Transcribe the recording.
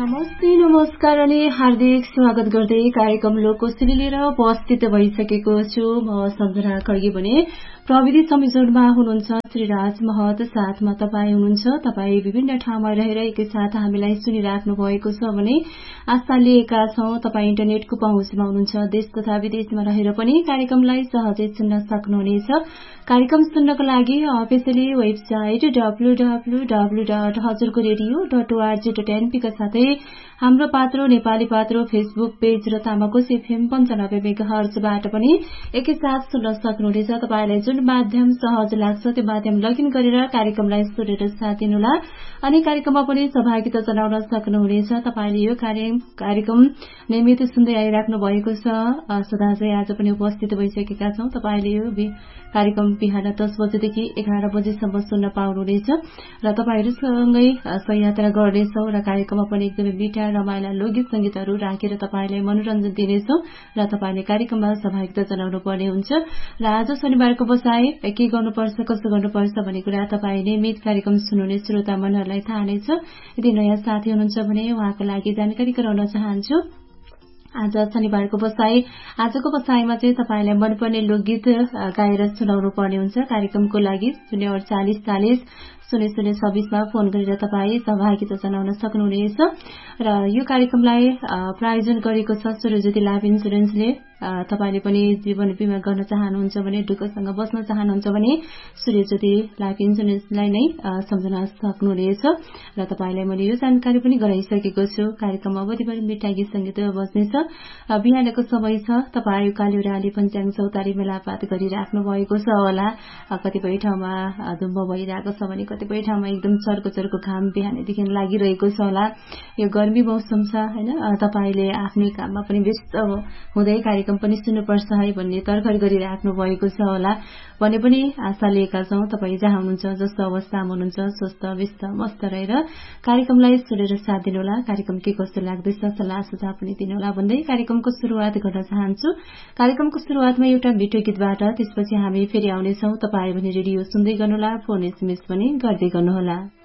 नमस्ते नमस्कार अनि हार्दिक स्वागत गर्दै कार्यक्रम लोककोशली लिएर उपस्थित भइसकेको छु। म सम्झना खड्गे भने प्रविधि संयोजनमा हुनुहुन्छ श्रीराज महत, साथमा तपाईँ हुनुहुन्छ। तपाईँ विभिन्न ठाउँमा रहेर एकैसाथ हामीलाई सुनिराख्नु भएको छ भने आशा लिएका छौं तपाईँ इन्टरनेटको पहुँचमा हुनुहुन्छ। देश तथा विदेशमा रहेर पनि कार्यक्रमलाई सहजै सुन्न सक्नुहुनेछ। कार्यक्रम सुन्नको लागि अफिसियली वेबसाइट www.हजुरको-रेडियो.org.np का साथै हाम्रो पात्रो नेपाली पात्रो फेसबुक पेज र तामाकोशी एफएम 95 मेगाहर्जबाट पनि एकैसाथ सुन्न सक्नुहुनेछ। तपाईलाई जुन माध्यम सहज लाग्छ त्यो माध्यम लगइन गरेर कार्यक्रमलाई सुनेर साथ दिनुहोला अनि कार्यक्रममा पनि सहभागिता जनाउन सक्नुहुनेछ। तपाईले यो कार्यक्रम नियमित सुन्दै आइराख्नु भएको छ। सदाझै आज पनि उपस्थित भइसकेका छौं। तपाईले यो कार्यक्रम बिहान 10 बजेदेखि 11 बजेसम्म सुन्न पाउनुहुनेछ र तपाईहरुसँगै सहयात्रा गर्नेछौं र कार्यक्रममा पनि एकदमै मिठा रमाइला लोकगीत संगीतहरू राखेर तपाईलाई मनोरञ्जन दिनेछौं र तपाईले कार्यक्रममा सहभागिता जनाउनु पर्ने हुन्छ। र आज शनिबारको बसाई के गर्नुपर्छ कसो गर्नुपर्छ भन्ने कुरा तपाई नियमित कार्यक्रम सुन्नुहुने श्रोता मनहरुलाई थाहा नै छ। यदि नयाँ साथी हुनुहुन्छ भने उहाँको लागि जानकारी गराउन चाहन्छु। आज शनिबारको बसाई आजको बसाईमा चाहिँ तपाईलाई मनपर्ने लोकगीत गाएर सुनाउनु पर्ने हुन्छ। कार्यक्रमको लागि 04840 0026 मा फोन गरेर तपाईँ सहभागिता जनाउन सक्नुहुनेछ र यो कार्यक्रमलाई प्रायोजन गरेको छ सुरज्योति लाइफ इन्सुरेन्सले। तपाईले पनि जीवन बीमा गर्न चाहनुहुन्छ भने ढुक्कसँग बस्न चाहनुहुन्छ भने सुरज्योति लाइफ इन्सुरेन्सलाई नै सम्झन सक्नुहुनेछ र तपाईलाई मैले यो जानकारी पनि गराइसकेको छु। कार्यक्रममा अवधिभरि मिठा गीत संगीत बज्नेछ। बिहानको समय छ। तपाईँ उकाली ओह्राली पञ्चाङ चौतारी मेलापात गरिराख्नु भएको छ होला। कतिपय ठाउँमा धुम्म भइरहेको छ भने कतिपय ठाउँमा एकदम चर्को घाम बिहानैदेखि लागिरहेको छ होला। यो गर्मी मौसम छ हैन। तपाईले आफ्नै काममा पनि व्यस्त हुँदै कार्यक्रम पनि सुन्नुपर्छ है भन्ने तर्खर गरिराख्नु भएको छ होला भने पनि आशा लिएका छौं। तपाईँ जहाँ हुनुहुन्छ जस्तो अवस्थामा हुनुहुन्छ स्वस्थ व्यस्त मस्त रहेर कार्यक्रमलाई सुनेर साथ दिनुहोला। कार्यक्रम के कस्तो लाग्दैछ सल्लाह सुझाव पनि दिनुहोला भन्दै कार्यक्रमको सुरुवात गर्न चाहन्छु। कार्यक्रमको सुरुवातमा एउटा मिठो गीतबाट त्यसपछि हामी फेरि आउनेछौं। तपाईँ भने रेडियो सुन्दै गर्नुहोला, फोन एसएमएस पनि गर्दै गर्नुहोला।